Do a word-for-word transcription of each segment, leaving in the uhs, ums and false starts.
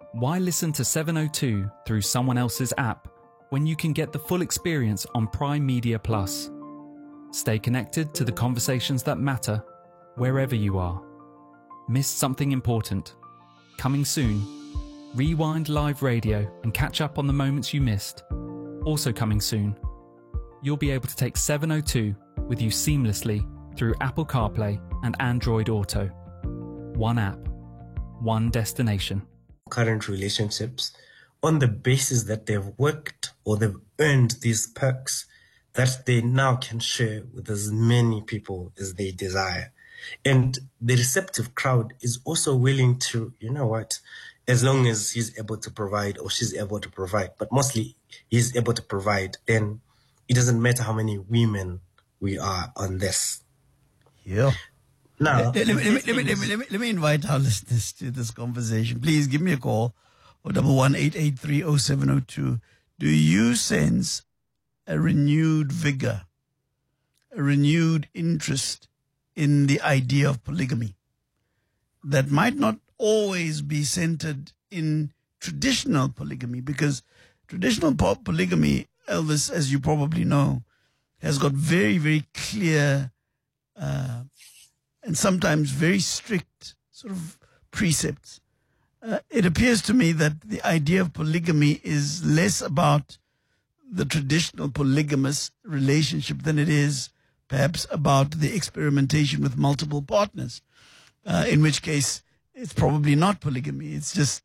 Why listen to seven oh two through someone else's app when you can get the full experience on Prime Media Plus? Stay connected to the conversations that matter wherever you are. Missed something important? Coming soon. Rewind live radio and catch up on the moments you missed. Also coming soon. You'll be able to take seven oh two with you seamlessly through Apple CarPlay and Android Auto. One app, one destination. Current relationships on the basis that they've worked or they've earned these perks that they now can share with as many people as they desire. And the receptive crowd is also willing to, you know what, as long as he's able to provide or she's able to provide, but mostly he's able to provide, then it doesn't matter how many women we are on this. Yeah. Now, let, let, me, let, me, let, me, let, me, let, me, let me invite our listeners to this conversation. Please give me a call or double one eight eight three oh seven oh two. Do you sense a renewed vigor, a renewed interest in the idea of polygamy that might not always be centered in traditional polygamy? Because traditional polygamy, Elvis, as you probably know, has got very, very clear uh, and sometimes very strict sort of precepts. Uh, it appears to me that the idea of polygamy is less about the traditional polygamous relationship than it is perhaps about the experimentation with multiple partners, uh, in which case it's probably not polygamy. It's just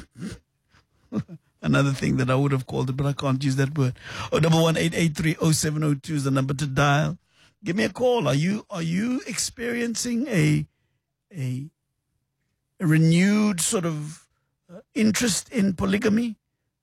another thing that I would have called it, but I can't use that word. Oh, double one eight eight three oh seven oh two is the number to dial. Give me a call. Are you are you experiencing a a, a renewed sort of uh, interest in polygamy?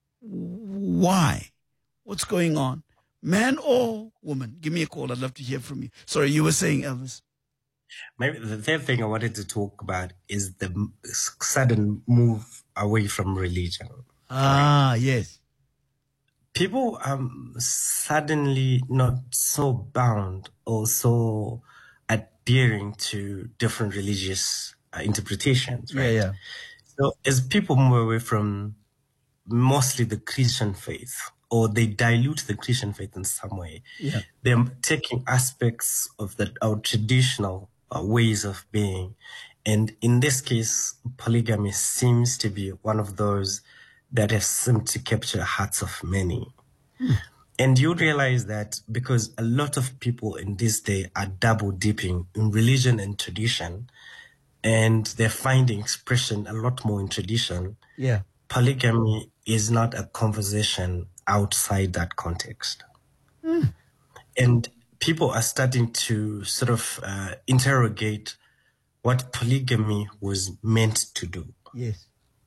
Why? What's going on? Man or woman? Give me a call. I'd love to hear from you. Sorry, you were saying, Elvis. Maybe the third thing I wanted to talk about is the sudden move away from religion. Ah, right? Yes. People are suddenly not so bound or so adhering to different religious uh, interpretations, right? Yeah, yeah. So as people move away from mostly the Christian faith, or they dilute the Christian faith in some way, yeah. they're taking aspects of the, our traditional uh, ways of being. And in this case, polygamy seems to be one of those that has seemed to capture the hearts of many. Hmm. And you realize that because a lot of people in this day are double dipping in religion and tradition, and they're finding expression a lot more in tradition. Yeah. Polygamy is not a conversation outside that context. Hmm. And people are starting to sort of uh, interrogate what polygamy was meant to do. Yes.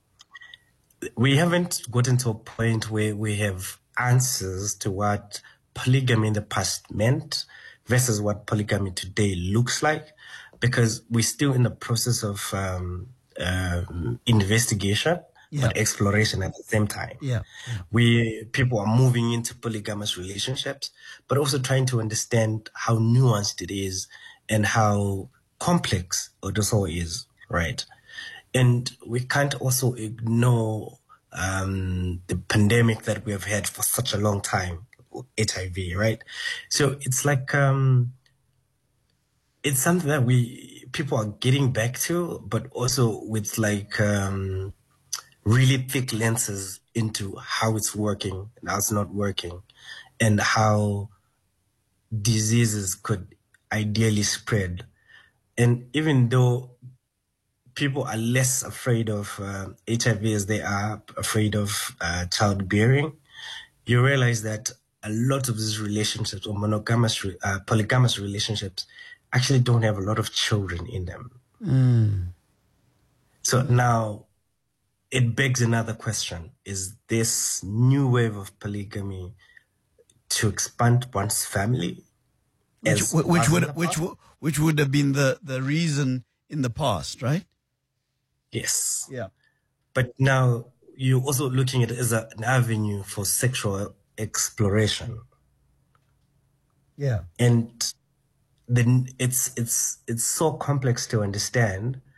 We haven't gotten to a point where we have answers to what polygamy in the past meant versus what polygamy today looks like, because we're still in the process of um, uh, investigation, yeah. but exploration at the same time. Yeah. yeah. We people are moving into polygamous relationships, but also trying to understand how nuanced it is and how complex it also is, right? And we can't also ignore um, the pandemic that we have had for such a long time, H I V, right? So it's like, um, it's something that we, people are getting back to, but also with like um, really thick lenses into how it's working and how it's not working, and how diseases could ideally spread. And even though people are less afraid of uh, H I V as they are afraid of uh, childbearing, you realize that a lot of these relationships or monogamous, uh, polygamous relationships actually don't have a lot of children in them. Mm. So now it begs another question. Is this new wave of polygamy to expand one's family? Which, which would which would which would have been the, the reason in the past, right? Yes. Yeah. But now you're also looking at it as a, an avenue for sexual exploration. Yeah. And then it's it's it's so complex to understand